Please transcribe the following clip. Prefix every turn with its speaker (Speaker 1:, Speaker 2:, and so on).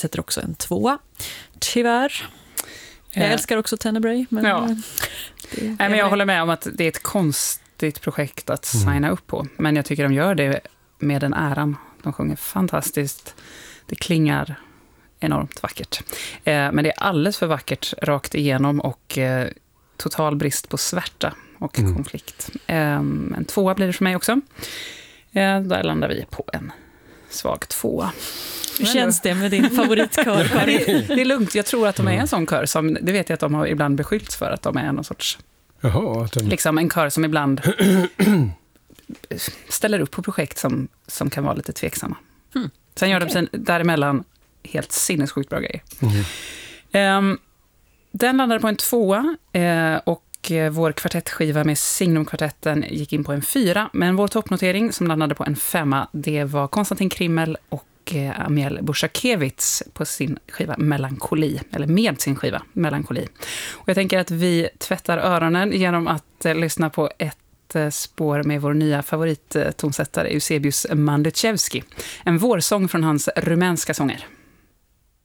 Speaker 1: Sätter också en 2. Tyvärr. Jag älskar också Tenebrae. Men,
Speaker 2: men jag håller med om att det är ett konstigt projekt att signa upp på. Men jag tycker de gör det med den äran. De sjunger fantastiskt. Det klingar enormt vackert. Men det är alldeles för vackert rakt igenom och total brist på svärta och konflikt. En 2 blir det för mig också. Där landar vi på en svag 2.
Speaker 1: Hur känns det med din favoritkör?
Speaker 2: Det är lugnt. Jag tror att de är en sån kör som, det vet jag att de har ibland beskyllts för att de är någon sorts liksom en kör som ibland ställer upp på projekt som kan vara lite tveksamma. Sen gör de sen däremellan helt sinnessjukt bra grejer. Den landade på en 2 och vår kvartettskiva med Signumkvartetten gick in på en 4, men vår toppnotering som landade på en 5, det var Konstantin Krimmel och Amiel Bushakevitz på sin skiva Melankoli, eller med sin skiva Melankoli. Och jag tänker att vi tvättar öronen genom att lyssna på ett spår med vår nya favorittonsättare Eusebius Manduchevski. En vårsång från hans rumänska sånger.